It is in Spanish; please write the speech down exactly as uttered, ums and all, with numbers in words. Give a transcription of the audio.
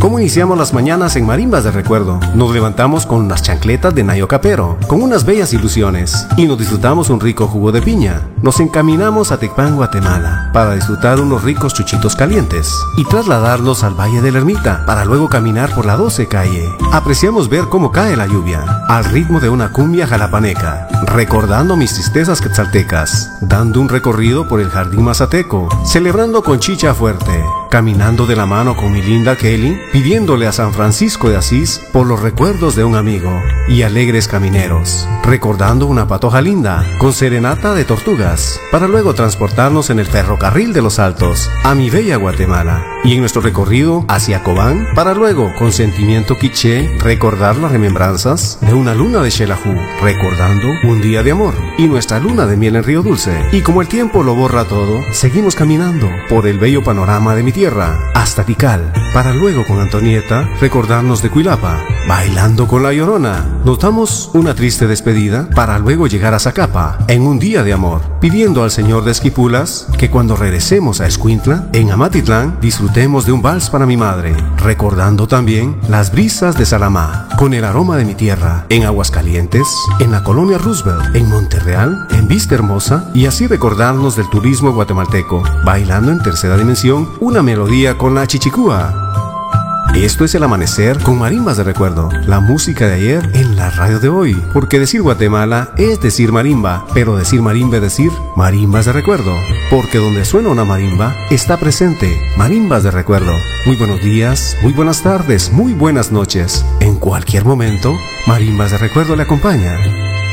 ¿Cómo iniciamos las mañanas en Marimbas de Recuerdo? Nos levantamos con unas chancletas de Nayo Capero, con unas bellas ilusiones, y nos disfrutamos un rico jugo de piña. Nos encaminamos a Tecpan, Guatemala, para disfrutar unos ricos chuchitos calientes, y trasladarnos al Valle de la Ermita, para luego caminar por la doce calle. Apreciamos ver cómo cae la lluvia, al ritmo de una cumbia jalapaneca, recordando mis tristezas quetzaltecas, dando un recorrido por el Jardín Mazateco, celebrando con chicha fuerte, caminando de la mano con mi linda Kelly, pidiéndole a San Francisco de Asís por los recuerdos de un amigo, y alegres camineros, recordando una patoja linda, con serenata de tortugas, para luego transportarnos en el ferrocarril de los Altos, a mi bella Guatemala, y en nuestro recorrido hacia Cobán, para luego, con sentimiento quiché, recordar las remembranzas de una luna de Xelajú, recordando un día de amor, y nuestra luna de miel en Río Dulce, y como el tiempo lo borra todo, seguimos caminando por el bello panorama de mi tierra, hasta Tikal, para luego con Antonieta recordarnos de Cuilapa, bailando con la Llorona. Nos damos una triste despedida para luego llegar a Zacapa en un día de amor, pidiendo al señor de Esquipulas que cuando regresemos a Escuintla, en Amatitlán, disfrutemos de un vals para mi madre, recordando también las brisas de Salamá, con el aroma de mi tierra, en Aguascalientes, en la colonia Roosevelt, en Monterreal, en Vista Hermosa, y así recordarnos del turismo guatemalteco, bailando en tercera dimensión una melodía con la chichicúa. Esto es el amanecer con Marimbas de Recuerdo, la música de ayer en la radio de hoy, porque decir Guatemala es decir marimba, pero decir marimba es decir Marimbas de Recuerdo, porque donde suena una marimba está presente Marimbas de Recuerdo. Muy buenos días, muy buenas tardes, muy buenas noches. En cualquier momento, Marimbas de Recuerdo le acompaña.